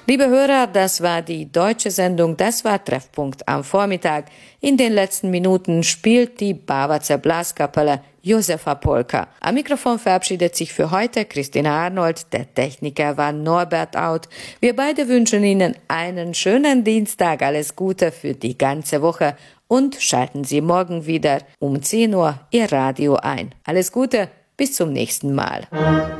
Liebe Hörer, das war die deutsche Sendung, das war Treffpunkt am Vormittag. In den letzten Minuten spielt die Barbazer Blaskapelle Josefa Polka. Am Mikrofon verabschiedet sich für heute Christina Arnold, der Techniker war Norbert Out. Wir beide wünschen Ihnen einen schönen Dienstag, alles Gute für die ganze Woche und schalten Sie morgen wieder um 10 Uhr Ihr Radio ein. Alles Gute, bis zum nächsten Mal.